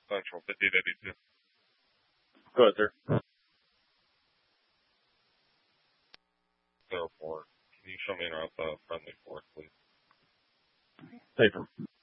Central 5082. Go ahead, sir. 04. Can you show me around the friendly force, please? Safer.